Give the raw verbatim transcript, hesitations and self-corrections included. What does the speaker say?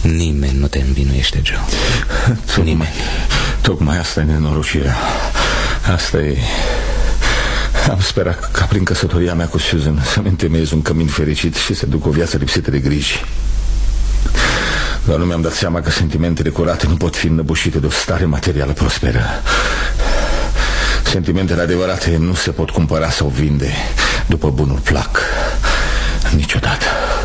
Nimeni nu te învinuiește, Joe. Tocmai, Nimeni. Tocmai asta e nenorocirea. Asta e... Am sperat ca prin căsătoria mea cu Susan să-mi întemeiez un cămin fericit și să duc o viață lipsită de griji. Dar nu mi-am dat seama că sentimentele curate nu pot fi înăbușite de o stare materială prosperă. Sentimentele adevărate nu se pot cumpăra sau vinde după bunul plac. Niciodată.